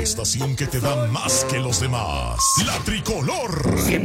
estación que te da más que los demás. La Tricolor.